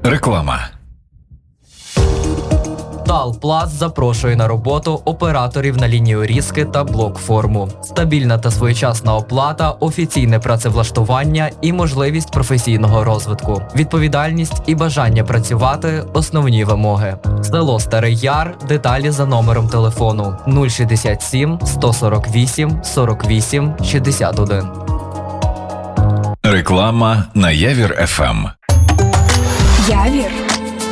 Реклама. Талпласт запрошує на роботу операторів на лінію різки та блок-форму. Стабільна та своєчасна оплата, офіційне працевлаштування і можливість професійного розвитку. Відповідальність і бажання працювати – основні вимоги. Село Старий Яр. Деталі за номером телефону 067 148 48 61. Реклама на Явір ФМ. Явір